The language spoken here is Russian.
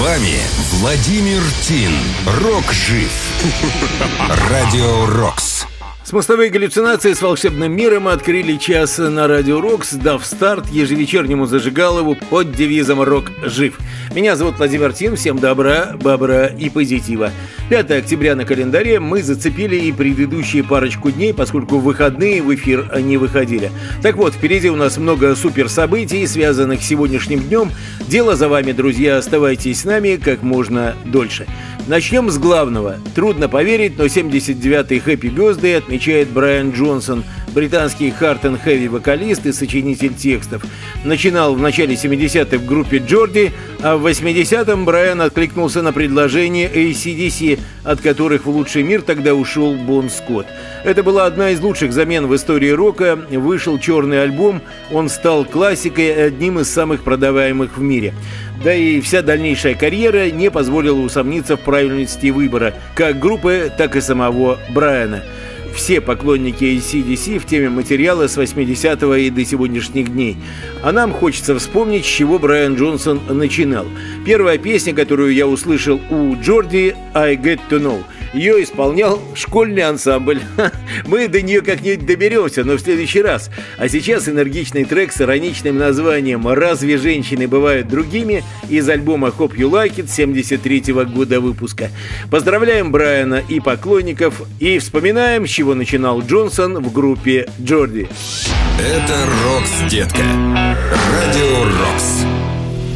вами Владимир Тин. Рок жив. Радио Рокс. Смысловые галлюцинации с волшебным миром открыли час на Радио Рокс, дав старт ежевечернему зажигалову под девизом «Рок жив». Меня зовут Владимир Тин, всем добра, бобра и позитива. 5 октября на календаре, мы зацепили и предыдущие парочку дней, поскольку в выходные в эфир не выходили. Так вот, впереди у нас много суперсобытий, связанных с сегодняшним днем. Дело за вами, друзья, оставайтесь с нами как можно дольше. Начнем с главного. Трудно поверить, но 79-й Happy Birthday отмечает Брайан Джонсон, британский хард-н-хэви вокалист и сочинитель текстов. Начинал в начале 70-х в группе Джорди, а в 80-м Брайан откликнулся на предложение AC/DC, от которых в лучший мир тогда ушел Бон Скотт. Это была одна из лучших замен в истории рока. Вышел черный альбом, он стал классикой и одним из самых продаваемых в мире. Да и вся дальнейшая карьера не позволила усомниться в правильности выбора как группы, так и самого Брайана. Все поклонники AC/DC в теме материала с 80-го и до сегодняшних дней. А нам хочется вспомнить, с чего Брайан Джонсон начинал. Первая песня, которую я услышал у Джорди, «I Get To Know». Ее исполнял школьный ансамбль. Мы до нее как-нибудь доберемся, но в следующий раз. А сейчас энергичный трек с ироничным названием «Разве женщины бывают другими?» из альбома Hope You Like It 73-го года выпуска. Поздравляем Брайана и поклонников и вспоминаем, с чего начинал Джонсон в группе Джорди. Это Рокс, детка. Радио Рокс.